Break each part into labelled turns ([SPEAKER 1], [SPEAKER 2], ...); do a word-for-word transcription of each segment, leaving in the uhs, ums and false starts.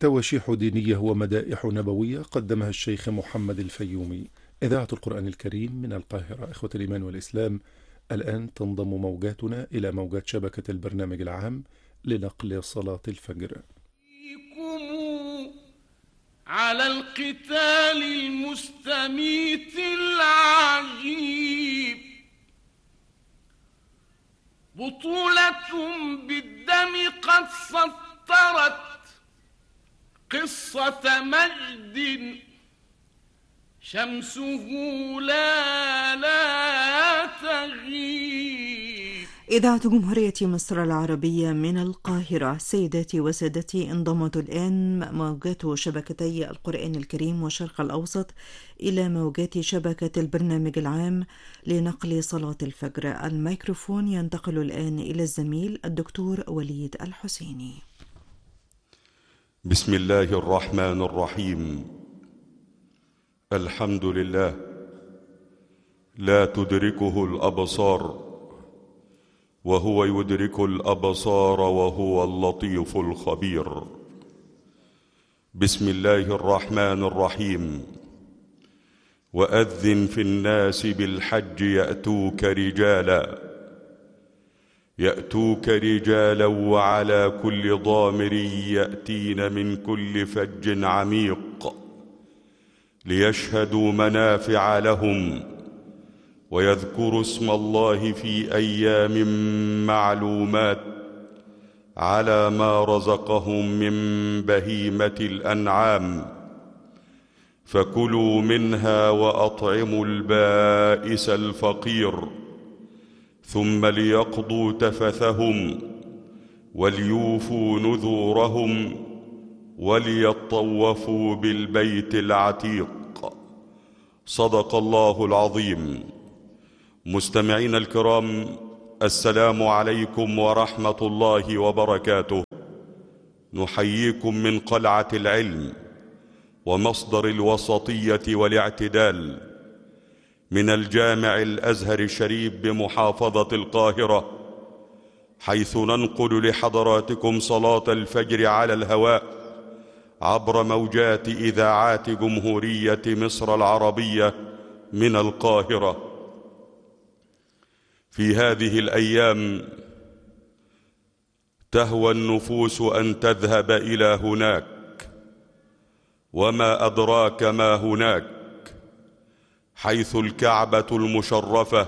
[SPEAKER 1] تواشيح دينية ومدائح نبوية قدمها الشيخ محمد الفيومي. إذاعة القرآن الكريم من القاهرة. إخوة الإيمان والإسلام، الآن تنضم موجاتنا إلى موجات شبكة البرنامج العام لنقل صلاة الفجر.
[SPEAKER 2] على القتال المستميت العجيب، بطولة بالدم قد سطرت قصة مجد، شمسه لا لا تغيب.
[SPEAKER 3] إذاعة جمهورية مصر العربية من القاهرة. سيداتي وسادتي، انضمت الآن موجات شبكتي القرآن الكريم والشرق الأوسط إلى موجات شبكة البرنامج العام لنقل صلاة الفجر. الميكروفون ينتقل الآن إلى الزميل الدكتور وليد الحسيني.
[SPEAKER 4] بسم الله الرحمن الرحيم. الحمد لله لا تدركه الأبصار وهو يدرك الأبصار وهو اللطيف الخبير. بسم الله الرحمن الرحيم. وأذن في الناس بالحج يأتوك رجالا يأتوك رجالا وعلى كل ضامر يأتين من كل فج عميق ليشهدوا منافع لهم ويذكروا اسم الله في أيام معلومات على ما رزقهم من بهيمة الأنعام، فكلوا منها وأطعموا البائس الفقير، ثم ليقضوا تفثهم وليوفوا نذورهم وليطوفوا بالبيت العتيق. صدق الله العظيم. مستمعين الكرام، السلام عليكم ورحمة الله وبركاته. نحييكم من قلعة العلم ومصدر الوسطية والاعتدال من الجامع الأزهر الشريف بمحافظة القاهرة، حيث ننقل لحضراتكم صلاة الفجر على الهواء عبر موجات إذاعات جمهورية مصر العربية من القاهرة. في هذه الأيام تهوى النفوس أن تذهب إلى هناك، وما أدراك ما هناك، حيث الكعبة المشرفة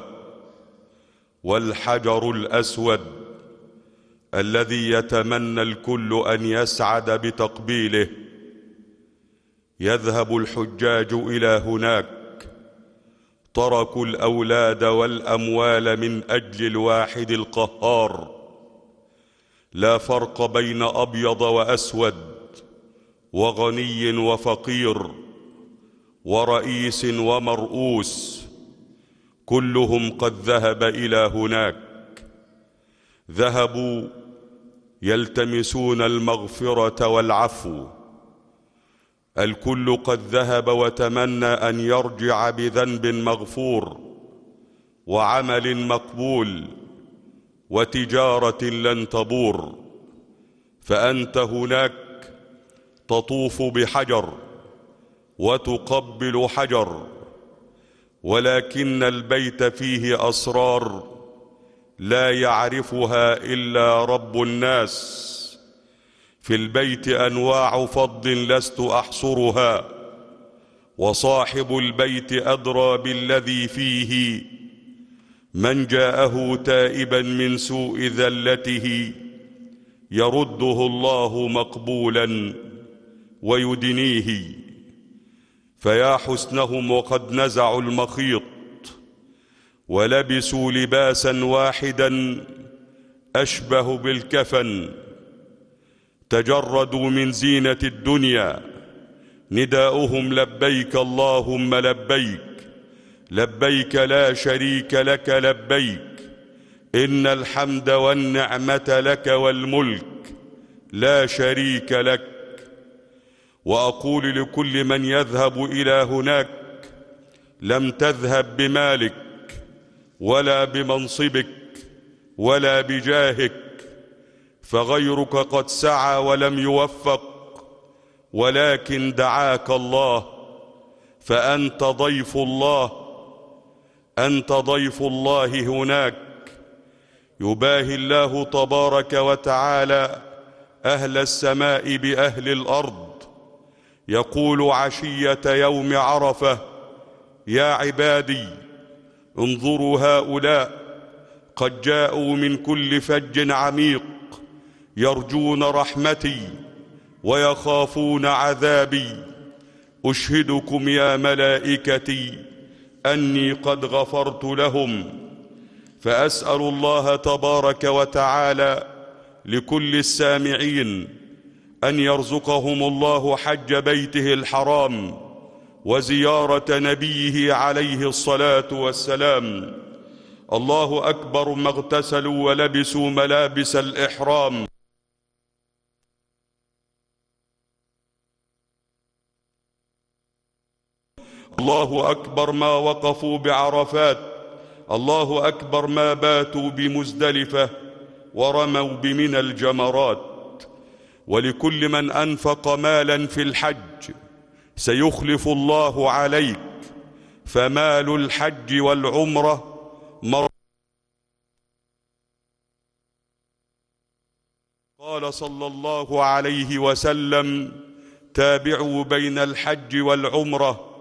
[SPEAKER 4] والحجر الأسود الذي يتمنى الكل أن يسعد بتقبيله. يذهب الحجاج إلى هناك، تركوا الأولاد والأموال من أجل الواحد القهار. لا فرق بين أبيض وأسود وغني وفقير ورئيس ومرؤوس، كلهم قد ذهب إلى هناك. ذهبوا يلتمسون المغفرة والعفو. الكل قد ذهب وتمنى أن يرجع بذنب مغفور وعمل مقبول وتجارة لن تبور. فأنت هناك تطوف بحجر وتقبل حجر، ولكن البيت فيه أسرار لا يعرفها إلا رب الناس. في البيت أنواع فضل لست أحصرها، وصاحب البيت أدرى بالذي فيه. من جاءه تائبا من سوء ذلته يرده الله مقبولا ويدنيه. فيا حسنهم وقد نزعوا المخيط ولبسوا لباسا واحدا أشبه بالكفن. تجردوا من زينة الدنيا، نداؤهم لبيك اللهم لبيك، لبيك لا شريك لك لبيك، إن الحمد والنعمة لك والملك لا شريك لك. وأقول لكل من يذهب إلى هناك: لم تذهب بمالك ولا بمنصبك ولا بجاهك، فغيرك قد سعى ولم يوفق، ولكن دعاك الله، فأنت ضيف الله، أنت ضيف الله هناك. يباهي الله تبارك وتعالى أهل السماء بأهل الأرض، يقول عشية يوم عرفة: يا عبادي انظروا هؤلاء قد جاءوا من كل فج عميق، يرجون رحمتي ويخافون عذابي. أشهدكم يا ملائكتي أني قد غفرت لهم. فأسأل الله تبارك وتعالى لكل السامعين أن يرزقهم الله حج بيته الحرام وزيارة نبيه عليه الصلاة والسلام. الله أكبر، ما اغتسلوا ولبسوا ملابس الإحرام. الله أكبر، ما وقفوا بعرفات. الله أكبر، ما باتوا بمزدلفة ورموا بمنى الجمرات. ولكل من أنفق مالا في الحج سيخلف الله عليك، فمال الحج والعمرة مر. قال صلى الله عليه وسلم: تابعوا بين الحج والعمرة